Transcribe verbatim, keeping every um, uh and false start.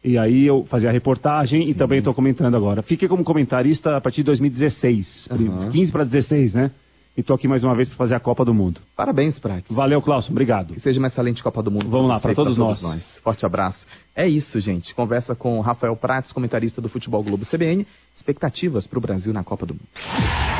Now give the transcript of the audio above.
E aí eu fazia a reportagem e também estou comentando agora. Fiquei como comentarista a partir de dois mil e dezesseis, uhum. quinze para dezesseis, né? E estou aqui mais uma vez para fazer a Copa do Mundo. Parabéns, Prates. Valeu, Cláudio, obrigado. Que seja uma excelente Copa do Mundo. Vamos lá, para todos, todos nós. nós. Forte abraço. É isso, gente. Conversa com Rafael Prates, comentarista do Futebol Globo C B N. Expectativas para o Brasil na Copa do Mundo.